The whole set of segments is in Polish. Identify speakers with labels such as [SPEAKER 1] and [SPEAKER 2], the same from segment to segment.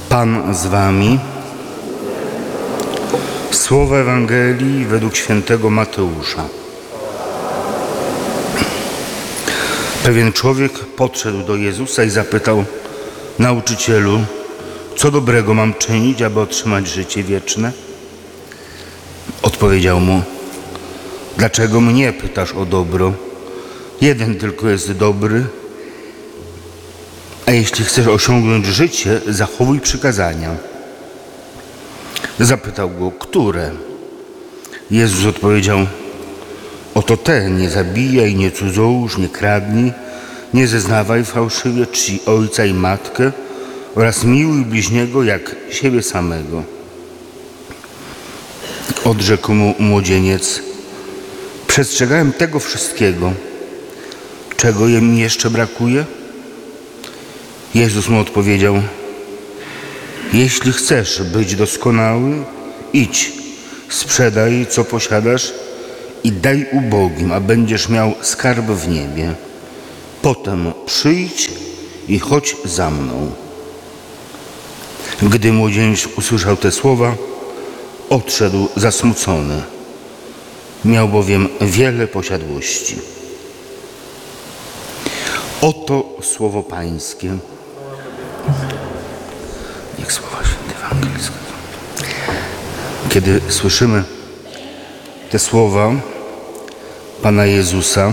[SPEAKER 1] Pan z wami. Słowa Ewangelii według świętego Mateusza. Pewien człowiek podszedł do Jezusa i zapytał: Nauczycielu, co dobrego mam czynić, aby otrzymać życie wieczne? Odpowiedział mu: Dlaczego mnie pytasz o dobro? Jeden tylko jest dobry, a jeśli chcesz osiągnąć życie, zachowuj przykazania. Zapytał go: które? Jezus odpowiedział: oto te: nie zabijaj, nie cudzołóż, nie kradnij, nie zeznawaj fałszywie, czci ojca i matkę oraz miłuj bliźniego jak siebie samego. Odrzekł mu młodzieniec: przestrzegałem tego wszystkiego. Czego mi jeszcze brakuje? Jezus mu odpowiedział: jeśli chcesz być doskonały, idź, sprzedaj, co posiadasz i daj ubogim, a będziesz miał skarb w niebie. Potem przyjdź i chodź za mną. Gdy młodzieniec usłyszał te słowa, odszedł zasmucony. Miał bowiem wiele posiadłości. Oto słowo Pańskie. Niech słowa święte Ewangelii. Kiedy słyszymy te słowa Pana Jezusa,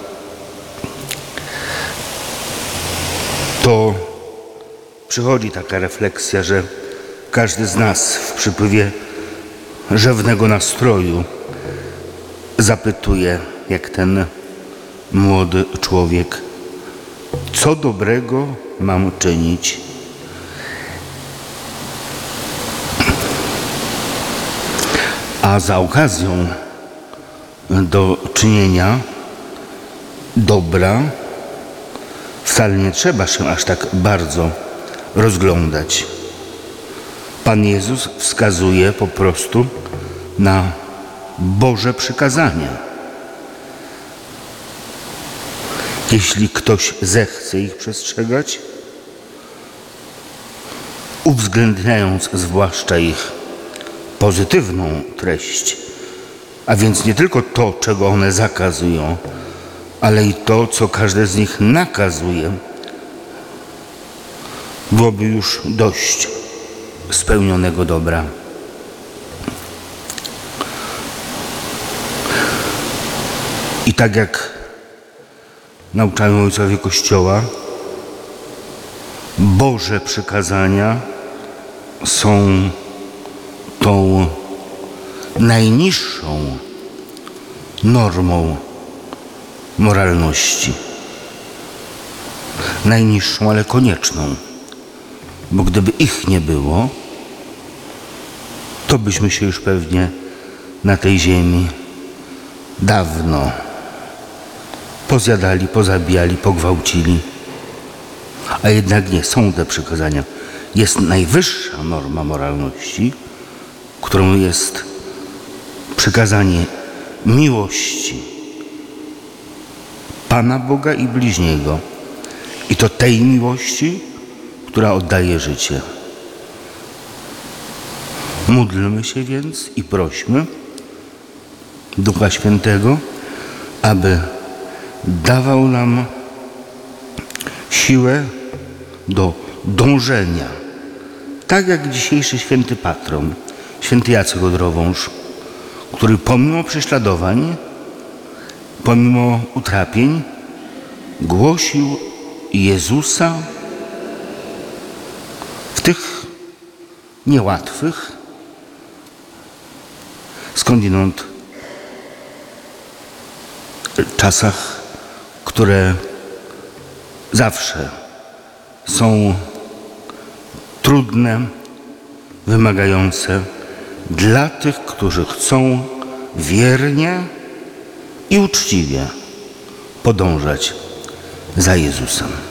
[SPEAKER 1] to przychodzi taka refleksja, że każdy z nas w przypływie rzewnego nastroju zapytuje, jak ten młody człowiek: co dobrego mam czynić? A za okazją do czynienia dobra wcale nie trzeba się aż tak bardzo rozglądać. Pan Jezus wskazuje po prostu na Boże przykazania. Jeśli ktoś zechce ich przestrzegać, uwzględniając zwłaszcza ich pozytywną treść, a więc nie tylko to, czego one zakazują, ale i to, co każde z nich nakazuje, byłoby już dość spełnionego dobra. I tak jak nauczają ojcowie Kościoła, Boże przykazania są tą najniższą normą moralności. Najniższą, ale konieczną. Bo gdyby ich nie było, to byśmy się już pewnie na tej ziemi dawno pozjadali, pozabijali, pogwałcili. A jednak nie, są te przykazania. Jest najwyższa norma moralności, którą jest przykazanie miłości Pana Boga i bliźniego. I to tej miłości, która oddaje życie. Módlmy się więc i prośmy Ducha Świętego, aby dawał nam siłę do dążenia. Tak jak dzisiejszy święty patron, święty Jacek Odrowąż, który pomimo prześladowań, pomimo utrapień, głosił Jezusa w tych niełatwych, skądinąd czasach, które zawsze są trudne, wymagające dla tych, którzy chcą wiernie i uczciwie podążać za Jezusem.